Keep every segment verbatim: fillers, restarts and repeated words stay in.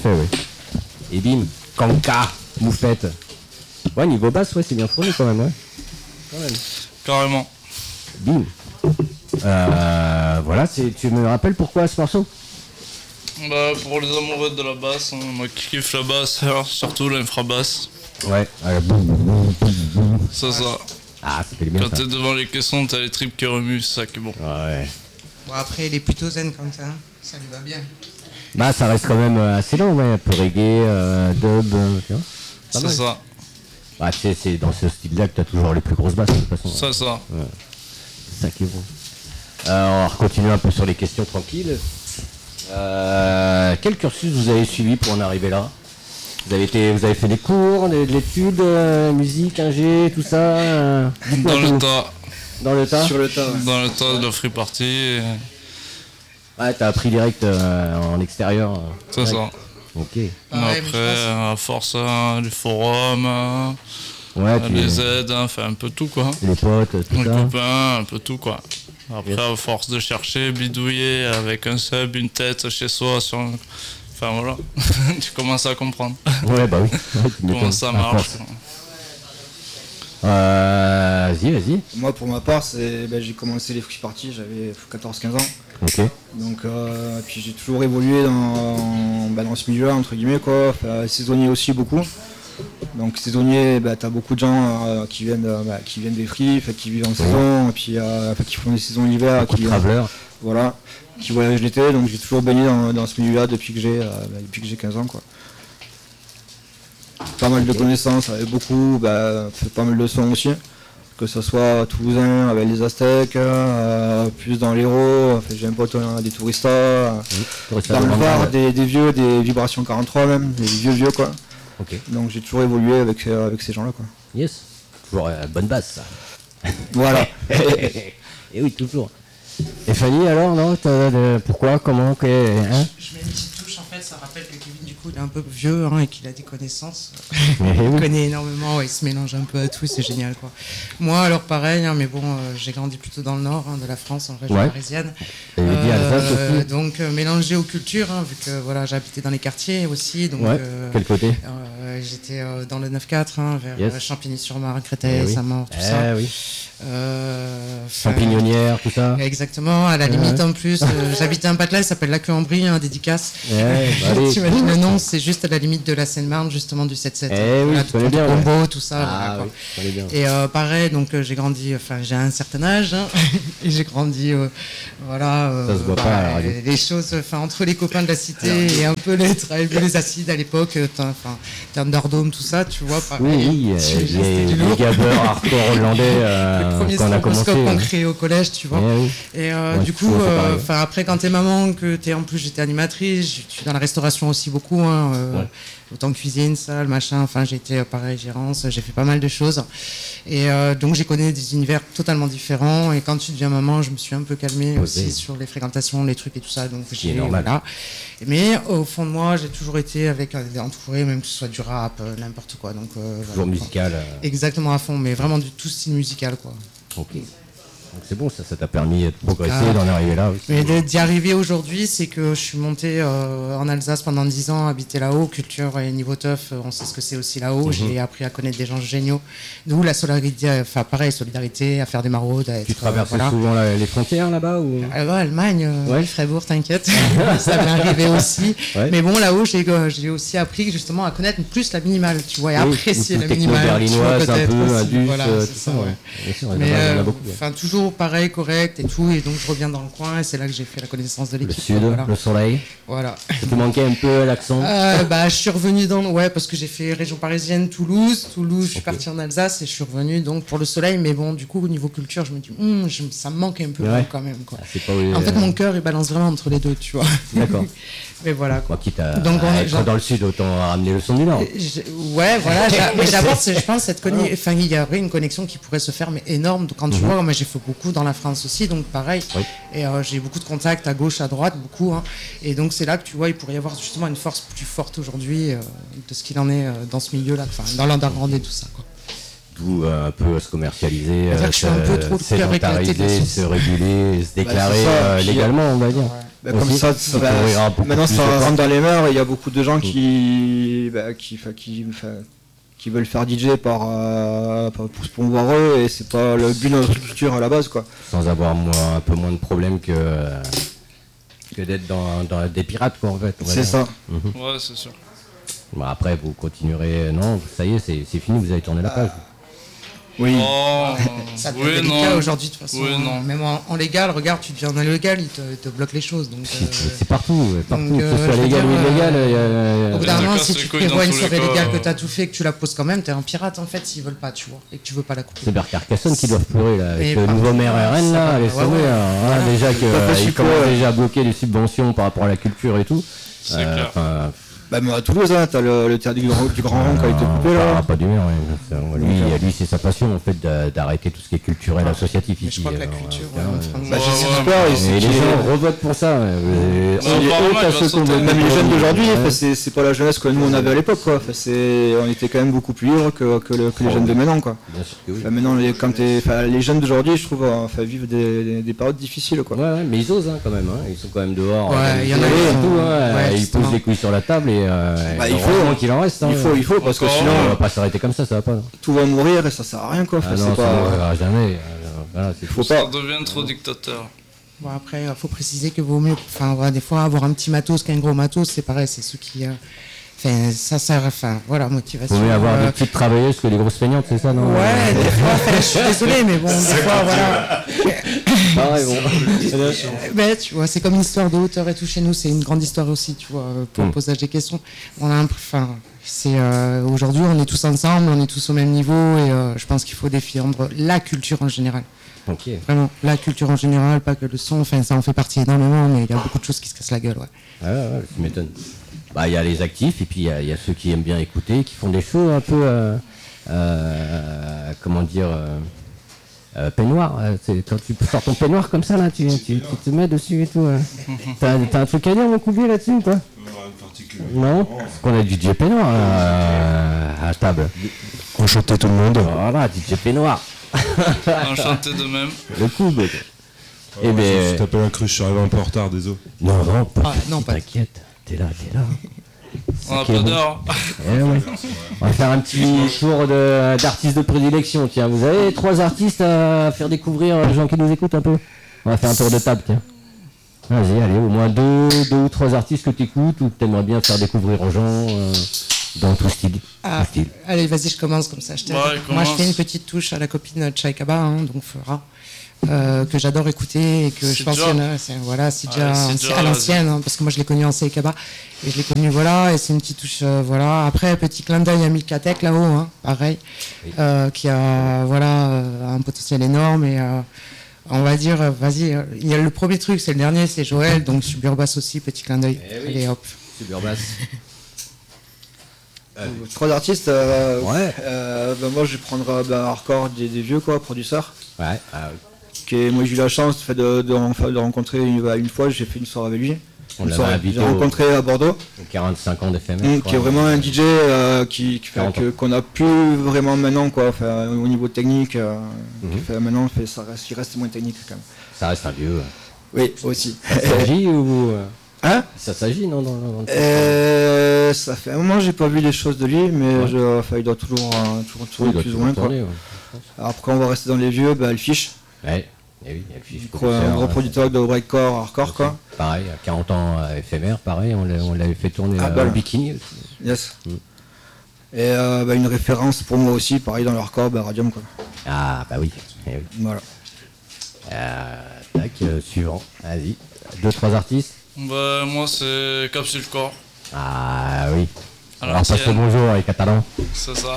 Fait, ouais. Et bim, Kanka, moufette. Ouais, niveau basse, ouais, c'est bien fourni quand même, ouais. Quand même. Carrément. Bim. Euh, voilà, c'est, tu me rappelles pourquoi ce morceau? Bah, pour les amoureux de la basse, hein, moi qui kiffe la basse, alors, surtout l'infrabasse. Ouais, euh, boum, boum, boum, boum, boum. C'est ça. Ah, ça fait bien. Quand ça. t'es devant les caissons, t'as les tripes qui remuent, c'est ça qui est bon. Ouais. Bon, après, il est plutôt zen comme ça, hein. Ça lui va bien. Bah, ça reste quand même euh, assez long, ouais, un peu reggae, euh, dub, euh, tu vois. Pas C'est mal. ça. Bah, tu sais, c'est dans ce style-là que t'as toujours les plus grosses basses, de toute façon. C'est ça. Ouais. C'est ça qui est bon. Euh, on va continuer un peu sur les questions tranquilles. Euh, quel cursus vous avez suivi pour en arriver là? Vous avez, été, vous avez fait des cours, de, de l'étude, euh, musique, ingé, tout ça euh, Dans le tas. Dans le tas. Sur le tas. Dans le tas de la free party. Et... Ouais, t'as appris direct euh, en extérieur. euh, C'est direct. ça. Ok. Ouais, Après, mais je pense- euh, à force, hein, les forums, euh, Ouais, tu les aides, hein, fait un peu tout quoi. les potes, tout Les ça. copains, un peu tout quoi. Après, Yes. à force de chercher, bidouiller avec un sub, une tête chez soi, sur un- enfin voilà, tu commences à comprendre Ouais, bah oui. Ouais, tu m'étonnes. comment ça À marche. force. Euh, vas-y, vas-y. Moi, pour ma part, c'est, ben, j'ai commencé les free parties, j'avais quatorze quinze ans. Ok. Donc, euh, puis j'ai toujours évolué dans, ben, dans ce milieu-là, entre guillemets, quoi. Enfin, saisonnier aussi, beaucoup. Donc, saisonnier, ben, t'as beaucoup de gens euh, qui, viennent, euh, ben, qui viennent des free, enfin, qui vivent en saison, et puis euh, enfin, qui font des saisons l'hiver. Beaucoup qui, de travelers. Voilà, qui voyagent l'été. Donc, j'ai toujours baigné dans, dans ce milieu-là depuis que j'ai euh, ben, depuis que j'ai quinze ans, quoi. Pas mal de connaissances, avec beaucoup, bah, fait pas mal de sons aussi, que ce soit toulousain avec les Aztèques, euh, plus dans l'Hérault, enfin, j'ai un pote euh, des touristas, euh, Oui. dans le Var, des, des vieux, des vibrations quarante-trois même, des vieux vieux quoi. Ok. Donc j'ai toujours évolué avec, euh, avec ces gens-là quoi. Yes. Toujours euh, bonne basse, ça. Voilà. Et oui, toujours. Et Fanny, alors, non t'as de... Pourquoi Comment que... hein Je mets une petite touche, en fait, ça rappelle que Kevin, du coup, il est un peu vieux hein, et qu'il a des connaissances. Eh Il oui. connaît énormément, ouais, il se mélange un peu à tout, c'est génial, quoi. Moi, alors pareil, hein, mais bon, euh, j'ai grandi plutôt dans le nord hein, de la France, en région Ouais. parisienne. T'avais dit Alsace aussi. Donc, euh, mélangé aux cultures, hein, vu que voilà, j'ai habité dans les quartiers aussi. Donc, Ouais. euh, Quel côté euh, j'étais euh, dans le neuf quatre, hein, vers Yes. euh, Champigny-sur-Marne, Créteil, Eh oui. Saint-Maur, tout Eh ça. oui. Euh, enfin, Champignonnière, tout ça. Exactement, à la Ouais. limite en plus, euh, j'habitais un patelin, il s'appelle la Queue en Brie, hein, dédicace. Ouais, bah allez. Tu imagines le nom, c'est juste à la limite de la Seine-Marne, justement du sept sept. Eh oui, je connais bien, ouais. Combo, tout ça. Ah voilà, quoi. oui, je connais bien. Et euh, pareil, donc euh, j'ai grandi, enfin j'ai un certain âge, hein, et j'ai grandi, euh, voilà. euh, Ça se voit pas à la radio. les choses, enfin entre les copains de la cité et un peu les, les acides à l'époque, euh, t'as- enfin Thunderdome, tout ça, tu vois. Oui, Pareil, oui, euh, j'ai- les, c'était du les lourd. gabeurs hardcore hollandais Le euh, premier quand on a commencé. stroboscope qu'on hein. créait au collège, tu vois. Eh oui. Et euh, Ouais, du c'est coup, toujours pareil, euh, ouais. enfin après quand t'es maman, que t'es en plus j'étais animatrice, je suis dans la restauration aussi beaucoup, hein, euh, Ouais. autant cuisine, salle, machin. Enfin j'ai été euh, pareil gérance, j'ai fait pas mal de choses. Et euh, donc j'ai connu des univers totalement différents. Et quand tu deviens maman, je me suis un peu calmée Posé. aussi sur les fréquentations, les trucs et tout ça. Donc qui est j'ai normal. voilà. Mais au fond de moi, j'ai toujours été avec euh, entouré, même que ce soit du rap, euh, n'importe quoi. Donc euh, Toujours voilà, quoi. musical. euh, Exactement à fond, mais vraiment du tout style musical quoi. Ok. Donc c'est bon, ça, ça t'a permis de progresser, Ah. d'en arriver là aussi. Mais de- d'y arriver aujourd'hui, c'est que je suis monté euh, en Alsace pendant dix ans, habité là-haut, culture et niveau teuf, euh, on sait ce que c'est aussi là-haut. Mhm. J'ai appris à connaître des gens géniaux. D'où la solidarité, enfin pareil, solidarité, à faire des maraudes, à être, Tu traverses euh, voilà. souvent la- les frontières là-bas ou... Ah ouais, Allemagne, euh, Ouais. Freiburg, t'inquiète, ça m'est arrivé aussi. Ouais. Mais bon, là-haut, j'ai euh, j'ai aussi appris justement à connaître plus la minimale, tu vois, et Oui, apprécier une la techno minimale. tu vois, berlinoise, un peut-être peu, aussi. indus, Voilà, euh, c'est tout ça, ça, ouais. ouais. Bien sûr, Mais il y en a- il y en a euh, beaucoup. ouais. enfin toujours pareil, correct et tout, et donc je reviens dans le coin et c'est là que j'ai fait la connaissance de Le l'équipe. sud, Voilà. le soleil. Voilà. Ça te manquait un peu l'accent. Euh, bah, je suis revenu dans, ouais, parce que j'ai fait région parisienne, Toulouse, Toulouse, je suis Ok. parti en Alsace et je suis revenu donc pour le soleil, mais bon, du coup au niveau culture, je me dis, hum, je- ça me manque un peu Ouais. quand même quoi. Ah, c'est pas où- En fait, euh, mon cœur il balance vraiment entre les deux, tu vois. D'accord. Mais voilà quoi. Moi, quitte à, Donc, on à est être genre- dans le sud, autant ramener le son du nord. Et je- Ouais, voilà, j'a- mais j'apporte, je pense, cette connexion. Enfin, il y aurait une connexion qui pourrait se faire, mais énorme. Donc, quand tu Mhm. vois, moi j'ai fait beaucoup dans la France aussi, donc pareil. Oui. Et euh, j'ai beaucoup de contacts à gauche, à droite, beaucoup. Hein. Et donc, c'est là que tu vois, il pourrait y avoir justement une force plus forte aujourd'hui euh, de ce qu'il en est euh, dans ce milieu-là, enfin, dans l'underground et tout ça. Quoi. D'où euh, un peu se commercialiser, C'est-à-dire que je suis un peu trop le cœur éclaté de la sédentariser, sauce. se réguler, se déclarer c'est ça, euh, puis, légalement, on va dire. Ouais. Bah, comme Aussi, ça, ça ça va- ouvrira beaucoup maintenant plus ça de portes. rentre dans les mœurs et il y a beaucoup de gens qui, bah, qui, enfin, qui, enfin, qui veulent faire D J par, euh, par- pour se promouvoir eux et c'est pas le but de notre culture à la base quoi. Sans avoir moins, un peu moins de problèmes que, euh, que d'être dans, dans des pirates, quoi, en fait. on va C'est dire. ça. Ouais, c'est sûr. Bon, après, vous continuerez. Non, ça y est, c'est c'est fini, vous avez tourné la page. Oui. Oh, Ça devient oui, délicat non. aujourd'hui de toute façon. Oui, hein. non. Même en, en légal, regarde, tu deviens en illégal, ils te, ils te bloquent les choses. Donc, C'est- euh, C'est partout, ouais, partout, donc, que euh, ce soit je veux légal dire, ou illégal. euh, il y a- au bout Ça d'un te moment, casse si les tu couilles prévois dans une tous les soirée cas. légale que t'as tout fait, que tu la poses quand même, t'es un pirate en fait s'ils veulent pas, tu vois, et que tu veux pas la couper. C'est vers Carcassonne qui doivent pleurer là, avec Et le par- nouveau maire R N ça là, va, allez ouais, sauver, ouais. hein, Voilà. déjà Pas qu'il facile, commence quoi. déjà à bloquer les subventions par rapport à la culture et tout. C'est Euh, clair. enfin, Bah, mais à Toulouse, hein, t'as le, le théâtre du Grand, du Grand Rond qui a été on coupé parlera là. pas d'humeur, ouais. C'est- lui, Donc, euh, lui c'est sa passion en fait d'a- d'arrêter tout ce qui est culturel, associatif Mais ici. je crois que la alors, culture, euh, ouais, euh, enfin, Bah, Ouais, j'espère, ouais. et c'est et les qu'il- gens revotent pour ça. ouais. Euh, Bah, on est apparemment, honte à il va ceux qu'on sauter. veut- Même les jeunes d'aujourd'hui, Ouais. enfin, c'est c'est pas la jeunesse que nous on avait à l'époque quoi. Enfin, c'est- on était quand même beaucoup plus libres que, que, le- que les jeunes de maintenant quoi. Bien sûr que oui. Enfin, maintenant, les, quand t'es- enfin, les jeunes d'aujourd'hui, je trouve, euh, enfin, vivent des, des, des périodes difficiles quoi. Ouais, ouais, mais ils osent hein, quand même, hein. Ils sont quand même dehors. Ouais, euh, il y en a et qui tout, sont- hein. ouais, Ils justement. posent les couilles sur la table et euh, Bah, il faut. heureusement qu'il en reste. hein. Il faut, il faut, parce que Encore, sinon On va pas s'arrêter comme ça, ça va pas. non. tout va mourir et ça sert à rien quoi. Enfin, Ah c'est non, ça pas... ne mourra jamais. euh, Voilà, c'est Faut Ça pas. devient trop dictateur. Bon, après, il faut préciser que vaut mieux, enfin, voilà, des fois, avoir un petit matos qu'un gros matos, c'est pareil, c'est ceux qui. euh, Enfin, ça sert, enfin, voilà, motivation. Faut mieux avoir euh, des petites travailleuses que les grosses feignantes, c'est ça, non Ouais, des fois, enfin, je suis désolé, mais bon, des fois, voilà. Pareil, bon. Mais tu vois, c'est comme une histoire de hauteur et tout chez nous, c'est une grande histoire aussi, tu vois, pour Mm. le posage des questions. On a un, enfin, c'est euh, aujourd'hui, on est tous ensemble, on est tous au même niveau, et euh, je pense qu'il faut défendre la culture en général. Ok. Vraiment, la culture en général, pas que le son, enfin, ça en fait partie énormément, mais il y a beaucoup de choses qui se cassent la gueule, ouais. Ouais, ouais, tu m'étonnes. Bah, il y a les actifs et puis il y, a- il y a ceux qui aiment bien écouter, qui font des shows un peu, euh, euh, comment dire, euh, euh, peignoir. euh, c'est quand tu sors ton peignoir comme ça, là, tu, tu, tu te mets dessus et tout. euh. T'as t'as un truc à dire, mon coubier, là-dessus ou quoi Non Parce qu'on a du D J peignoir euh, à table. Enchanté tout le monde. Voilà, D J peignoir. Enchanté de même. Le coup, mec. Eh Eh ben, ben- je t'appelle un cru, je suis arrivé un peu en retard, désolé. Non, non, pas. Ah, non, pas- T'inquiète, t'es là, t'es là. On n'a qui est pas bon. d'heure. Eh ouais. On va faire un petit tour de- d'artistes de, prédilection. Tiens, vous avez trois artistes à faire découvrir aux gens qui nous écoutent un peu. On va faire un tour de table, tiens. Vas-y, allez, au moins deux, deux ou trois artistes que tu écoutes ou que tu aimerais bien faire découvrir aux gens euh, dans tout style. Ah, Tout style. allez, vas-y, je commence comme ça. Je t'aide. Ouais, Moi, je commence. fais une petite touche à la copine Chaikaba, hein, donc Fera, euh, que j'adore écouter et que je pense Sidja. qu'il y en a. C'est, voilà, Sidja, Ouais, c'est Sidja, à l'ancienne, hein, parce que moi, je l'ai connue en Chaikaba et je l'ai connue, voilà, et c'est une petite touche, euh, voilà. Après, petit clin d'œil à Milkatek là-haut, hein, pareil, Oui. euh, qui a, voilà, euh, un potentiel énorme et. Euh, on va dire, euh, vas-y, euh, il y a le premier truc, c'est le dernier, c'est Joël, donc Suburbas aussi, petit clin d'œil. Eh oui. Allez, hop. Suburbas. Trois artistes, euh, Ouais. euh, bah, moi je vais prendre euh, bah, hardcore des, des vieux quoi, producteurs. Ouais, ah oui. Qui est- moi j'ai eu la chance fait, de, de, enfin, de rencontrer une, bah, une fois, j'ai fait une soirée avec lui. On Une l'avait soirée, invité j'ai au- rencontré à Bordeaux, Au quarante-cinq ans d'F M mm, qui est vraiment un D J euh, qui, qui fait, quarante ans. que- qu'on a plus vraiment maintenant quoi, enfin, au niveau technique. euh, Mhm. qui fait, maintenant fait, ça reste, il reste moins technique quand même. Ça reste un vieux. Oui, aussi. Ça s'agit ou. euh, Hein Ça s'agit, non dans, dans, dans le- Euh, Ça fait un moment que j'ai pas vu les choses de lui, mais Ouais. je, enfin, il doit toujours, euh, toujours Oui, tourner il doit plus ou toujours moins. Quoi. tourner, ouais. Après on va rester dans les vieux, bah, Elfish, Ouais, et oui, et puis je gros- un gros producteur de breakcore, hardcore quoi. Pareil, à quarante ans euh, éphémère, pareil, on l'a- on l'avait fait tourner Ah, à bah, au bikini aussi. Yes. Mm. Et euh, bah, une référence pour moi aussi, pareil dans le hardcore, bah, Radium quoi. Ah, bah oui. Eh oui. Voilà. Euh, tac, euh, suivant, vas-y. Deux, trois artistes. Bah, moi, c'est Capsule Corps. Ah oui. À Alors, passe le l'ancienne. bonjour avec Catalan. C'est ça.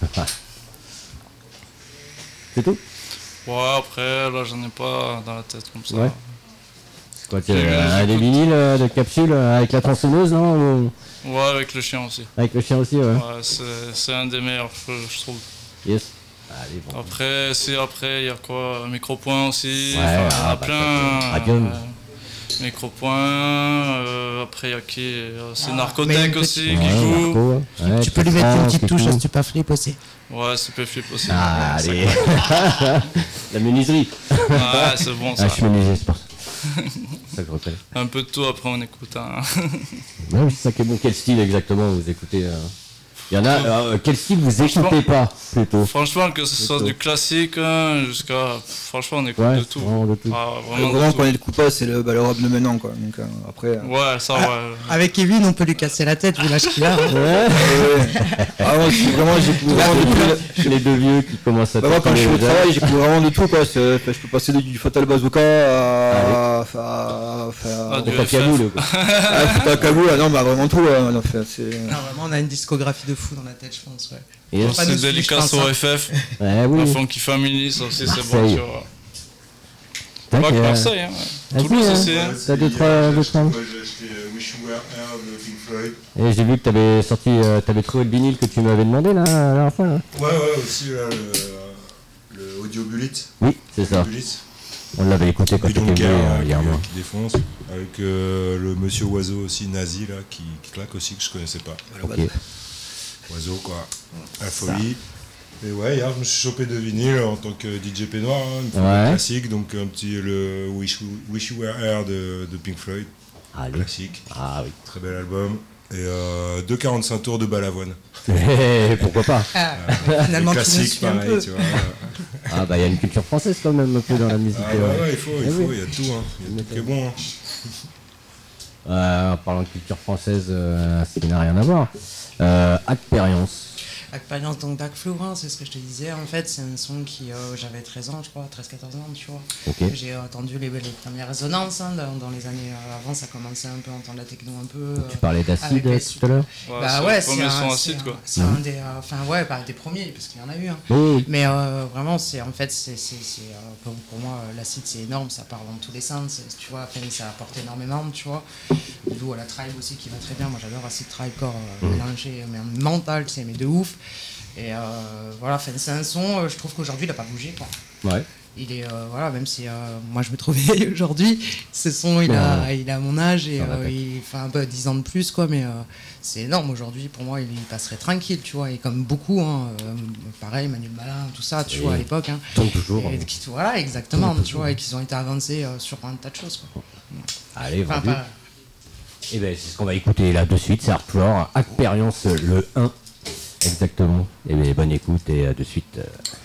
C'est tout. Ouais, après, là, j'en ai pas dans la tête comme ça. Ouais. C'est quoi, tu Ok, euh, mais un des j'écoute. vinyles euh, de capsule euh, avec la tronçonneuse, non ou- Ouais, avec le chien aussi. Avec le chien aussi, ouais. Ouais, c'est c'est un des meilleurs, je, je trouve. Yes. Allez, bon. Après, si après, il y a quoi Micropoint aussi. Ouais, enfin, il y en ah, a bah, plein. Radium. euh, Micropoint. euh, après, il y a qui euh, C'est Ah, mais Narcotech une aussi petite- qui Ouais, joue. Marco, ouais, Tu peux Petit lui mettre une Franck petite et touche tout. à Stupaflip aussi. Ouais, Super Flip aussi. Ah, Ouais, allez. La menuiserie. Ouais, c'est bon Ah, ça. je suis menuisier, c'est pour ça. ça que je reconnais. Un peu de tout, après on écoute un... Ouais, oui, c'est ça qui est bon. Quel style exactement vous écoutez euh Il y en a. euh, quel style vous Franchement- écoutez pas plutôt? Franchement, que ce soit Plutôt. du classique hein, jusqu'à... Franchement, on écoute Ouais, de tout. vraiment de tout. Ah, Le vraiment grand de qu'on tout. est le coupable, c'est le, bah, le rap de maintenant, quoi. Donc euh, après. euh, Ouais, ça, Ah, ouais. Avec Kevin, on peut lui casser la tête vu l'âge qu'il a. hein. Ouais. ouais. Ah, moi, je- vraiment, j'écoute vraiment de tout. Les deux vieux qui commencent à Bah, moi, quand je suis au taper les travail, j'écoute vraiment de tout, quoi. C'est- Je peux passer du Fatal Bazooka à. à. à. Ah, à. du airs. F F. Cagoule, quoi. à Fatal Kaboul, ah non, bah vraiment tout. hein. Non, fait, c'est- Non, vraiment, on a une discographie de fou dans la tête, je pense. Ouais. Et- Faut pas nous C'est suivre, délicat je pense, sur hein. F F. Ouais, oui. La Funky Family, ça aussi, c'est bon, Marseille. tu vois. Tac, Pas que euh, Marseille, hein. vas-y, Toulouse hein. aussi. hein. T'as d'autres, euh, d'autres noms Moi j'ai acheté euh, Wish You Were Here de Pink Floyd. Et j'ai vu que t'avais sorti, euh, t'avais trouvé le vinyle que tu m'avais demandé là, la dernière fois. Là. Ouais, ouais, aussi là, le, le Audio Bullet. Oui, c'est ça. Bullet. On l'avait écouté quand We tu étais Don't venu Care, euh, hein, hier qui, mois. qui défonce. Avec euh, le Monsieur Oiseau aussi, nazi, là, qui, qui claque aussi, que je connaissais pas. Ok. Oiseau, quoi. La folie. Et ouais, hier, je me suis chopé de vinyle en tant que D J Pénoir, hein, une forme de Ouais. classique, donc un petit le Wish You, Wish You Were Here de, de Pink Floyd, Allez. classique, Ah oui. très bel album. Et euh, deux quarante-cinq tours de Balavoine. Pourquoi pas? Ah, Les finalement, tu nous classiques, suis un pareil, peu. tu vois. Ah bah il y a une culture française quand même un peu dans la musique. Ah euh. ouais, ouais, il faut, il Eh faut, oui. il y a tout, hein. Il y a tout qui est bon. Hein. Euh, en parlant de culture française, euh, ce qui n'a rien à voir. Euh, Expérience. Expérience donc d'Ac Florent, c'est ce que je te disais. En fait, c'est un son qui. euh, J'avais treize ans, je crois, treize quatorze ans, tu vois. Ok. J'ai entendu les, les premières résonances hein, dans, dans les années euh, avant, ça commençait un peu à entendre la techno un peu. euh, Tu parlais d'acide avec les tout à l'heure. Ouais, bah c'est ouais, le c'est premier un, son c'est acide, un- quoi. c'est un des, euh, enfin ouais, pas des premiers parce qu'il y en a eu. Hein. Oui. Mais euh, vraiment, c'est en fait, c'est, c'est, c'est, euh, pour, pour moi, euh, l'acide c'est énorme, ça part dans tous les sens, c'est- tu vois, enfin, ça apporte énormément, tu vois. D'où à la tribe aussi qui va très bien. Moi, j'adore acide tribe core euh, mélangé, mais en mental, tu sais, mais de ouf. Et euh, voilà, enfin, c'est un son, euh, je trouve qu'aujourd'hui, il n'a pas bougé, quoi. Ouais. Il est, euh, voilà, même si euh, moi je me trouve vieille aujourd'hui, ce son il a, Ouais. il a mon âge et Ça va, euh, tac. il fait un peu dix ans de plus, quoi, mais euh, c'est énorme aujourd'hui. Pour moi, il, il passerait tranquille, tu vois, et comme beaucoup, hein, euh, pareil, Manuel Malin, tout ça, tu Et vois, à l'époque. Hein, Tourne toujours. et hein. qui- voilà, exactement, Tourne tu vois, et qu'ils ont été avancés euh, sur un tas de choses, quoi. Allez, Enfin, vendu. pas- Et ben c'est ce qu'on va écouter là de suite, c'est Hardfloor, Expérience le un. Exactement. Et bien bonne écoute et à de suite. euh,